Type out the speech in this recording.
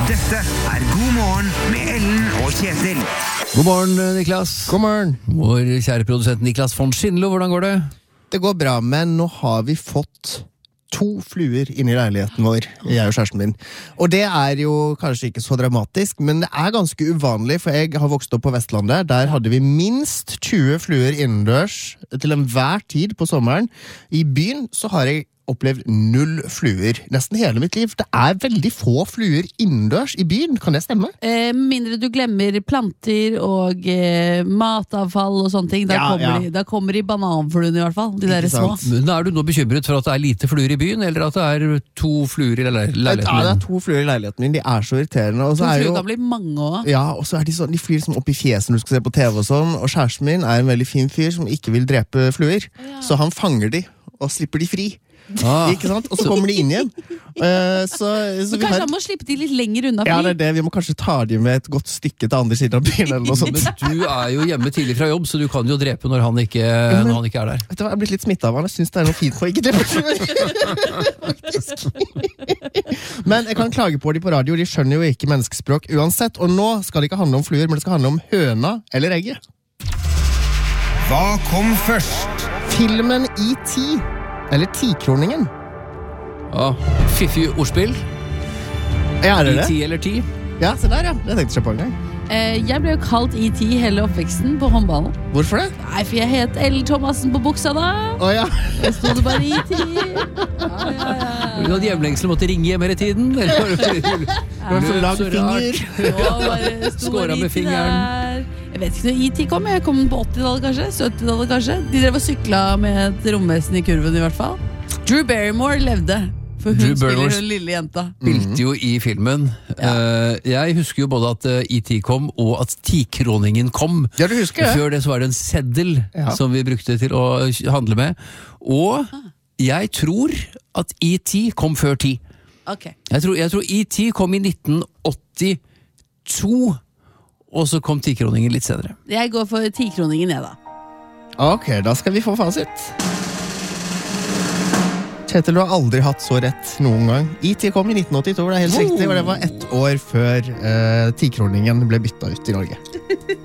Dette God morgen med Ellen og Kjetil. God morgen, Niklas. God morgen. Vår kjære produsent Niklas von Schindler, hvordan går det? Det går bra, men nå har vi fått 2 fluer inn i leiligheten vår, jeg og kjæresten min. Og det er jo kanskje ikke så dramatisk, men det er ganske uvanlig, for jeg har vokst opp på Vestlandet. Der hadde vi minst 20 fluer innendørs til enhver tid på sommeren. I byen så har jeg opplevd 0 fluer nesten hele mitt liv. Det er veldig få fluer innendørs i byen, kan det stemme? Mindre du glemmer planter og matavfall og sånne ting. Da kommer de bananfluene i hvert fall, de der små. Men er du nå bekymret for at det er lite fluer i byen, eller at det er 2 fluer i leiligheten? Ja, det er 2 fluer i leiligheten min, de er så irriterende. 2 fluer kan bli mange også. Ja, og så er de flyr liksom opp i fjeset når du skal se på TV og sånn, og kjæresten min er en veldig fin fyr som ikke vil drepe fluer, så han fanger de og slipper de fri. Ikke sant? Og så kommer de inn igjen. Så kanskje han må slippe de litt lenger unna fly? Ja, det er det. Vi må kanskje ta de med et godt stykke til andre siden av byen eller noe sånt. Men du er jo hjemme tidlig fra jobb, så du kan jo drepe når han ikke er der. Vet du hva, jeg er blitt litt smittet av han. Jeg synes det er noe fint for å ikke drepe fluer. Men jeg kan klage på de på radio. De skjønner jo ikke menneskespråk uansett. Og nå skal det ikke handle om fluer, men det skal handle om høna eller egget. Hva kom først? Filmen E.T. Eller 10-kroningen. Fiffig ordspill. Ja, er det det? E.T. eller 10? Ja, se der, ja. Det tenkte jeg på en gang. Jeg ble jo kalt E.T. hele oppveksten på håndballen. Hvorfor det? Nei, for jeg het Ellen Thomassen på buksa da. Ja. Jeg stod det bare E.T. Du hadde hjemlengsel og måtte ringe hjem hele tiden. Så lang finger. Skåret med fingeren. Jeg vet ikke når E.T. kom. Jeg kom på 80-tallet kanskje, 70-tallet kanskje. De drev og sykla med et romvesen i kurven i hvert fall. Drew Barrymore levde, for hun spiller den lille jenta. Spilte jo i filmen. Jeg husker jo både at E.T. kom og at 10-kroningen kom. Ja, du husker det? Før det så var det en seddel som vi brukte til å handle med. Og jeg tror at E.T. kom før 10. Okay. Jeg tror E.T. kom i 1982. Og så kom 10-kroningen litt senere. Jeg går for 10-kroningen, jeg da. Ok, da skal vi få fasit. Kjetil, du har aldri hatt så rett noen gang. E.T. kom i 1982, det er helt riktig, og det var 1 år før 10-kroningen ble byttet ut i Norge.